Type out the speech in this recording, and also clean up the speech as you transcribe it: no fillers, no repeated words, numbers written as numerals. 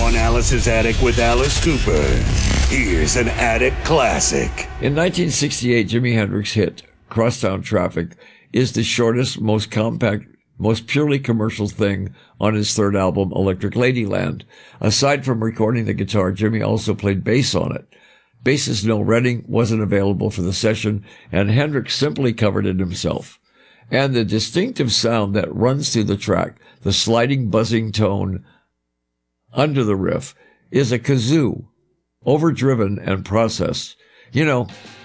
on Alice's Attic with Alice Cooper. Here's an Attic classic. In 1968, Jimi Hendrix hit Crosstown Traffic is the shortest, most compact, most purely commercial thing on his third album, Electric Ladyland. Aside from recording the guitar, Jimi also played bass on it. Bassist Noel Redding wasn't available for the session, and Hendrix simply covered it himself. And the distinctive sound that runs through the track, the sliding, buzzing tone under the riff, is a kazoo, overdriven and processed. You know,